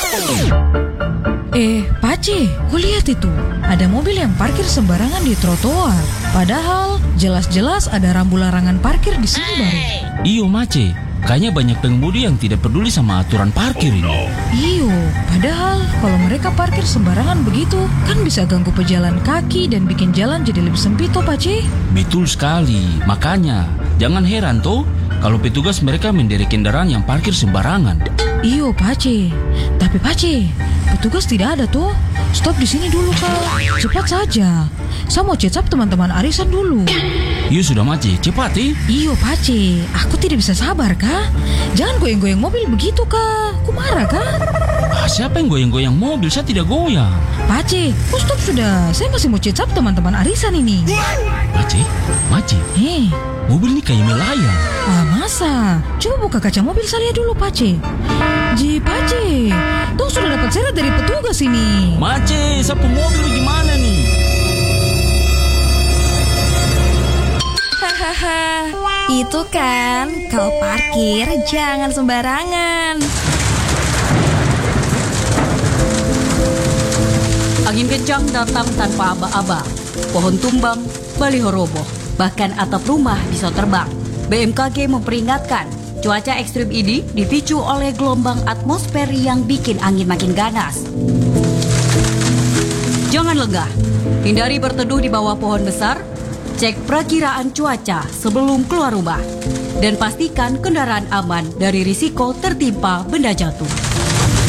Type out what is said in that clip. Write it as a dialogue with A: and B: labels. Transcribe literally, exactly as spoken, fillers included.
A: Eh, Pace, kau lihat itu. Ada mobil yang parkir sembarangan di trotoar. Padahal jelas-jelas ada rambu larangan parkir di sini baru.
B: Iyo, Mace. Kayaknya banyak pengemudi yang tidak peduli sama aturan parkir ini.
A: Iyo, padahal kalau mereka parkir sembarangan begitu, kan bisa ganggu pejalan kaki dan bikin jalan jadi lebih sempit toh, Pace.
B: Betul sekali. Makanya, jangan heran toh kalau petugas mereka menderek kendaraan yang parkir sembarangan.
A: Iyo, Pace. Tapi Pace, petugas tidak ada tuh. Stop di sini dulu, Kak. Cepat saja. Saya mau cecap teman-teman arisan dulu.
B: Iyo sudah, Mace, cepat eh.
A: Iyo, Pace. Aku tidak bisa sabar, Kak. Jangan goyang-goyang mobil begitu, Kak. Aku marah, Kak.
B: Ah, siapa yang goyang-goyang mobil? Saya tidak goyang.
A: Pace, kok stop sudah. Saya masih mau cecap teman-teman arisan ini.
B: Mace, Mace.
A: Hei.
B: Mobil ini kayak melayang.
A: Ah, masa? Coba buka kaca mobil saya dulu, Pace. Ji, Pace. Tuh sudah dapat seret dari petugas ini.
B: Mace, sapu mobil gimana nih?
C: Hahaha, itu kan kalau parkir jangan sembarangan.
D: Angin kencang datang tanpa aba-aba. Pohon tumbang, baliho roboh, bahkan atap rumah bisa terbang. B M K G memperingatkan, cuaca ekstrim ini dipicu oleh gelombang atmosfer yang bikin angin makin ganas. Jangan lengah, hindari berteduh di bawah pohon besar. Cek perakiraan cuaca sebelum keluar rumah. Dan pastikan kendaraan aman dari risiko tertimpa benda jatuh.